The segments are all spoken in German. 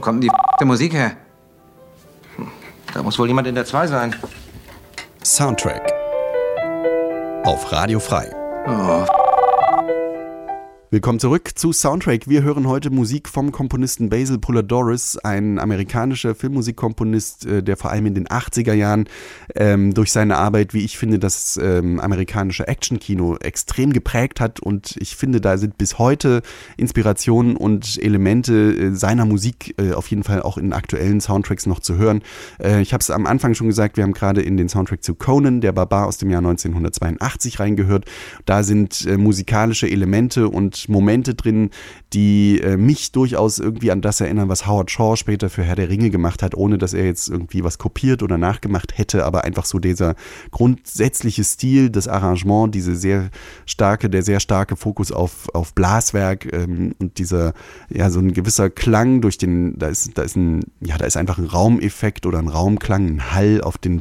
kommt denn die Musik her? Da muss wohl jemand in der 2 sein. Soundtrack auf Radio Frei. Oh, Willkommen zurück zu Soundtrack. Wir hören heute Musik vom Komponisten Basil Poledouris, ein amerikanischer Filmmusikkomponist, der vor allem in den 80er Jahren durch seine Arbeit, wie ich finde, das amerikanische Actionkino extrem geprägt hat. Und ich finde, da sind bis heute Inspirationen und Elemente seiner Musik auf jeden Fall auch in aktuellen Soundtracks noch zu hören. Ich habe es am Anfang schon gesagt, wir haben gerade in den Soundtrack zu Conan, der Barbar aus dem Jahr 1982 reingehört. Da sind musikalische Elemente und Momente drin, die mich durchaus irgendwie an das erinnern, was Howard Shore später für Herr der Ringe gemacht hat, ohne dass er jetzt irgendwie was kopiert oder nachgemacht hätte, aber einfach so dieser grundsätzliche Stil, das Arrangement, der sehr starke Fokus auf Blaswerk und dieser, ja, so ein gewisser Klang durch da ist einfach ein Raumeffekt oder ein Raumklang, ein Hall auf den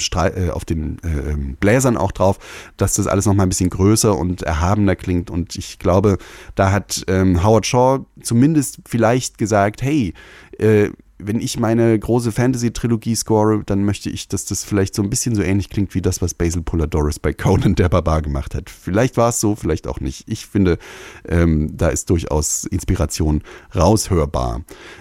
Bläsern auch drauf, dass das alles nochmal ein bisschen größer und erhabener klingt, und ich glaube, da hat Howard Shore zumindest vielleicht gesagt, hey, wenn ich meine große Fantasy-Trilogie score, dann möchte ich, dass das vielleicht so ein bisschen so ähnlich klingt wie das, was Basil Poledouris bei Conan der Barbar gemacht hat. Vielleicht war es so, vielleicht auch nicht. Ich finde, da ist durchaus Inspiration raushörbar.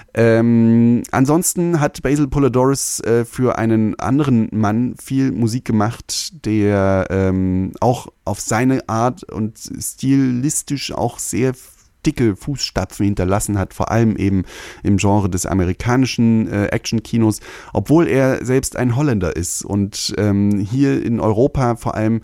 Ansonsten hat Basil Poledouris für einen anderen Mann viel Musik gemacht, der auch auf seine Art und stilistisch auch sehr dicke Fußstapfen hinterlassen hat, vor allem eben im Genre des amerikanischen Actionkinos, obwohl er selbst ein Holländer ist und hier in Europa vor allem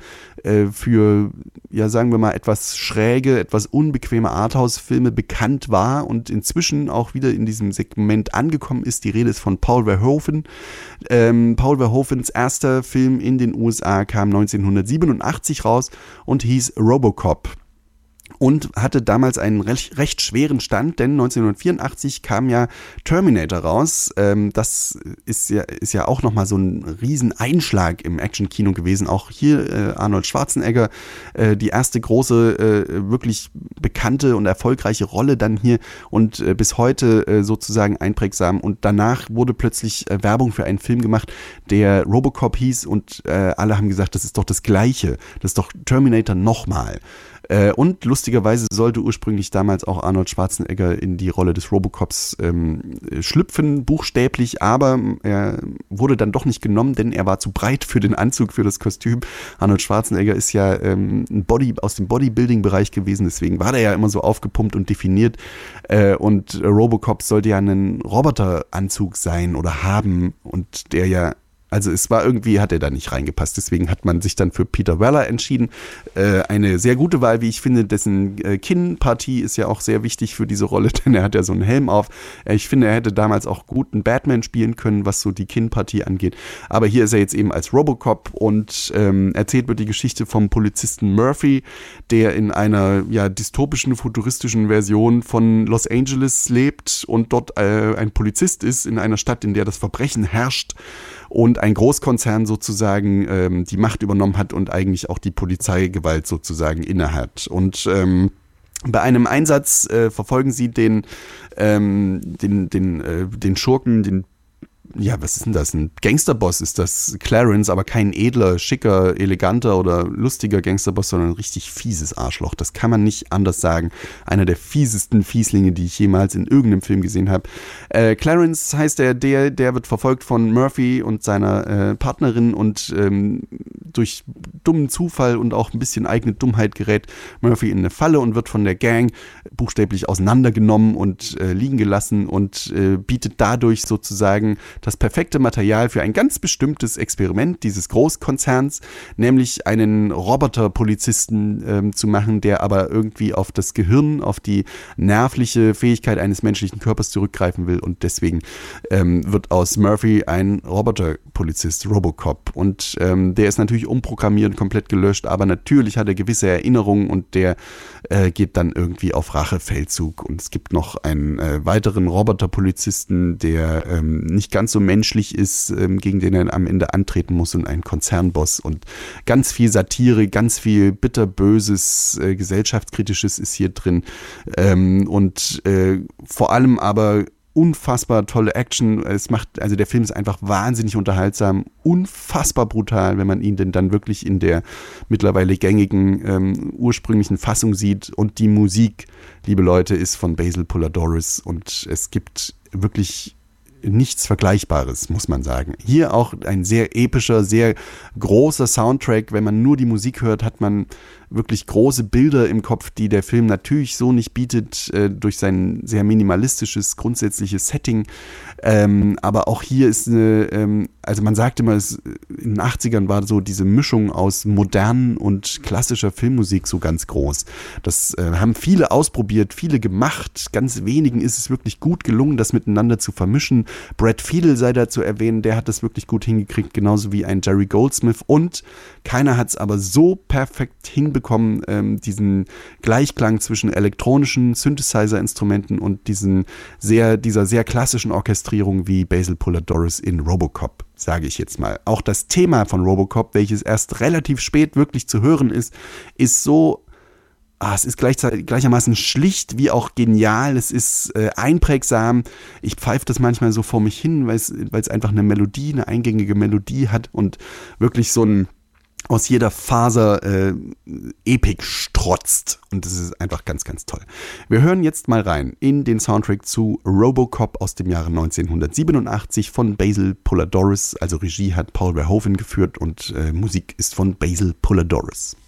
für, ja, sagen wir mal, etwas schräge, etwas unbequeme Arthouse-Filme bekannt war und inzwischen auch wieder in diesem Segment angekommen ist. Die Rede ist von Paul Verhoeven. Paul Verhoevens erster Film in den USA kam 1987 raus und hieß Robocop. Und hatte damals einen recht schweren Stand, denn 1984 kam ja Terminator raus. Das ist ja auch nochmal so ein Rieseneinschlag im Actionkino gewesen. Auch hier Arnold Schwarzenegger, die erste große, wirklich bekannte und erfolgreiche Rolle dann hier und bis heute sozusagen einprägsam. Und danach wurde plötzlich Werbung für einen Film gemacht, der Robocop hieß, und alle haben gesagt, das ist doch das Gleiche. Das ist doch Terminator nochmal. Und lustigerweise sollte ursprünglich damals auch Arnold Schwarzenegger in die Rolle des Robocops schlüpfen, buchstäblich, aber er wurde dann doch nicht genommen, denn er war zu breit für den Anzug, für das Kostüm. Arnold Schwarzenegger ist ja aus dem Bodybuilding-Bereich gewesen, deswegen war der ja immer so aufgepumpt und definiert, und Robocop sollte ja ein Roboteranzug sein oder haben, und der ja, also es war irgendwie, hat er da nicht reingepasst. Deswegen hat man sich dann für Peter Weller entschieden. Eine sehr gute Wahl, wie ich finde, dessen Kinnpartie ist ja auch sehr wichtig für diese Rolle, denn er hat ja so einen Helm auf. Ich finde, er hätte damals auch gut einen Batman spielen können, was so die Kinnpartie angeht. Aber hier ist er jetzt eben als Robocop und erzählt wird die Geschichte vom Polizisten Murphy, der in einer dystopischen, futuristischen Version von Los Angeles lebt und dort ein Polizist ist in einer Stadt, in der das Verbrechen herrscht und ein Großkonzern sozusagen die Macht übernommen hat und eigentlich auch die Polizeigewalt sozusagen innehat. Und bei einem Einsatz verfolgen sie den Schurken, was ist denn das? Ein Gangsterboss ist das, Clarence, aber kein edler, schicker, eleganter oder lustiger Gangsterboss, sondern ein richtig fieses Arschloch. Das kann man nicht anders sagen. Einer der fiesesten Fieslinge, die ich jemals in irgendeinem Film gesehen habe. Clarence heißt der wird verfolgt von Murphy und seiner Partnerin, und durch dummen Zufall und auch ein bisschen eigene Dummheit gerät Murphy in eine Falle und wird von der Gang buchstäblich auseinandergenommen und liegen gelassen und bietet dadurch sozusagen das perfekte Material für ein ganz bestimmtes Experiment dieses Großkonzerns, nämlich einen Roboterpolizisten zu machen, der aber irgendwie auf das Gehirn, auf die nervliche Fähigkeit eines menschlichen Körpers zurückgreifen will, und deswegen wird aus Murphy ein Roboterpolizist, Robocop, und der ist natürlich umprogrammiert, komplett gelöscht, aber natürlich hat er gewisse Erinnerungen und der geht dann irgendwie auf Rachefeldzug, und es gibt noch einen weiteren Roboterpolizisten, der nicht ganz so menschlich ist, gegen den er am Ende antreten muss, und ein Konzernboss, und ganz viel Satire, ganz viel bitterböses, gesellschaftskritisches ist hier drin, und vor allem aber unfassbar tolle Action. Also der Film ist einfach wahnsinnig unterhaltsam, unfassbar brutal, wenn man ihn denn dann wirklich in der mittlerweile gängigen ursprünglichen Fassung sieht. Und die Musik, liebe Leute, ist von Basil Poledouris und es gibt wirklich nichts Vergleichbares, muss man sagen. Hier auch ein sehr epischer, sehr großer Soundtrack. Wenn man nur die Musik hört, hat man wirklich große Bilder im Kopf, die der Film natürlich so nicht bietet, durch sein sehr minimalistisches, grundsätzliches Setting. Aber auch hier ist also man sagt immer, in den 80ern war so diese Mischung aus modernen und klassischer Filmmusik so ganz groß. Das haben viele ausprobiert, viele gemacht. Ganz wenigen ist es wirklich gut gelungen, das miteinander zu vermischen. Brad Fiedel sei da zu erwähnen, der hat das wirklich gut hingekriegt, genauso wie ein Jerry Goldsmith. Und keiner hat es aber so perfekt hinbekommen, diesen Gleichklang zwischen elektronischen Synthesizer-Instrumenten und dieser sehr klassischen Orchestrierung wie Basil Poledouris in Robocop, sage ich jetzt mal. Auch das Thema von Robocop, welches erst relativ spät wirklich zu hören ist so. Es ist gleichermaßen schlicht wie auch genial. Es ist einprägsam. Ich pfeife das manchmal so vor mich hin, weil es einfach eine eingängige Melodie hat und wirklich so ein aus jeder Faser Epik strotzt. Und das ist einfach ganz, ganz toll. Wir hören jetzt mal rein in den Soundtrack zu Robocop aus dem Jahre 1987 von Basil Poledouris. Also Regie hat Paul Verhoeven geführt und Musik ist von Basil Poledouris.